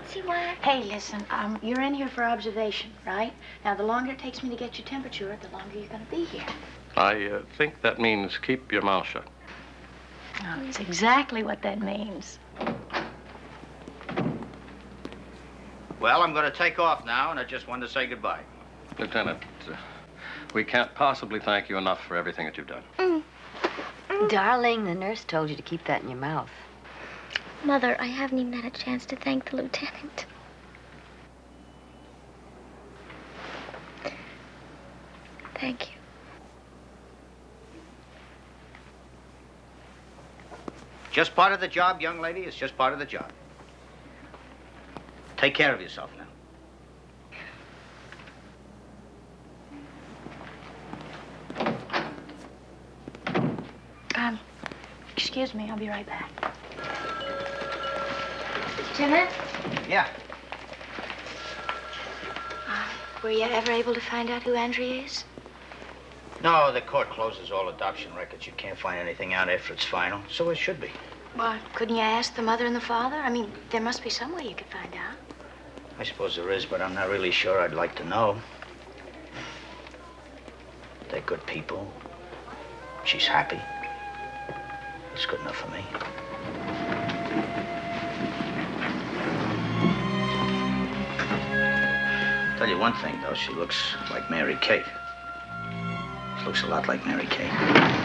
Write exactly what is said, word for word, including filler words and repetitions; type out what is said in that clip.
don't see why. Hey, listen, um, you're in here for observation, right? Now, the longer it takes me to get your temperature, the longer you're going to be here. I uh, think that means keep your mouth shut. Oh, it's exactly what that means. Well, I'm going to take off now, and I just wanted to say goodbye. Lieutenant, uh, we can't possibly thank you enough for everything that you've done. Mm. Mm. Darling, the nurse told you to keep that in your mouth. Mother, I haven't even had a chance to thank the lieutenant. Thank you. Just part of the job, young lady. It's just part of the job. Take care of yourself now. Um, excuse me, I'll be right back. Lieutenant? Yeah. Uh, were you ever able to find out who Andrea is? No, the court closes all adoption records. You can't find anything out after it's final, so it should be. Well, couldn't you ask the mother and the father? I mean, there must be some way you could find out. I suppose there is, but I'm not really sure. I'd like to know. They're good people. She's happy. It's good enough for me. Tell you one thing, though. She looks like Mary Kate. She looks a lot like Mary Kate.